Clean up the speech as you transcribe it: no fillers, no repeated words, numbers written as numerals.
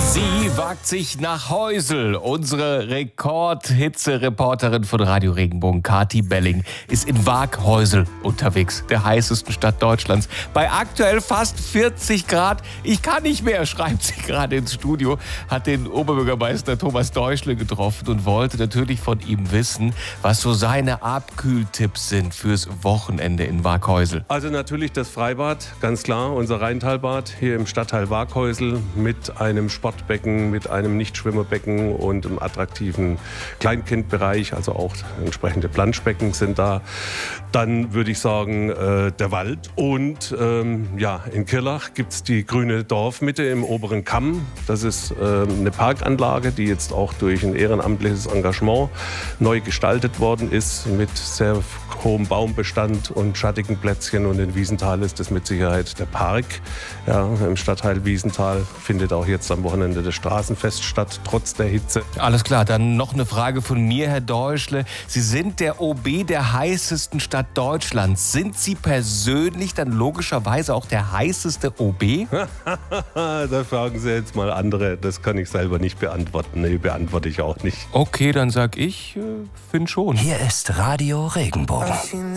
Sie wagt sich nach Heusel. Unsere Rekordhitze-Reporterin von Radio Regenbogen, Kathi Belling, ist in Waaghäusel unterwegs, der heißesten Stadt Deutschlands. Bei aktuell fast 40 Grad. Ich kann nicht mehr, schreibt sie gerade ins Studio. Hat den Oberbürgermeister Thomas Deuschle getroffen und wollte natürlich von ihm wissen, was so seine Abkühltipps sind fürs Wochenende in Waaghäusel. Also natürlich das Freibad, ganz klar, unser Rheintalbad hier im Stadtteil Waaghäusel mit einem Sportbecken, mit einem Nichtschwimmerbecken und einem attraktiven Kleinkindbereich, also auch entsprechende Planschbecken sind da. Dann würde ich sagen, der Wald und in Kirlach gibt es die grüne Dorfmitte im oberen Kamm. Das ist eine Parkanlage, die jetzt auch durch ein ehrenamtliches Engagement neu gestaltet worden ist mit sehr hohem Baumbestand und schattigen Plätzchen, und in Wiesenthal ist das mit Sicherheit der Park. Ja, im Stadtteil Wiesenthal findet auch jetzt am Wochenende das Straßenfest statt, trotz der Hitze. Alles klar, dann noch eine Frage von mir, Herr Deuschle. Sie sind der OB der heißesten Stadt Deutschlands. Sind Sie persönlich dann logischerweise auch der heißeste OB? Da fragen Sie jetzt mal andere. Das kann ich selber nicht beantworten. Nee, beantworte ich auch nicht. Okay, dann sag ich, finde schon. Hier ist Radio Regenbogen.